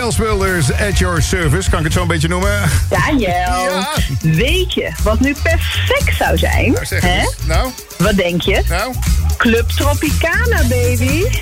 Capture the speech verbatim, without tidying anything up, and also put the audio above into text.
Daniel Smulders at your service. Kan ik het zo een beetje noemen? Daniel, Ja. weet je wat nu perfect zou zijn? Nou, zeg Hè? eens. Nou, Wat denk je? nou. Club Tropicana, baby.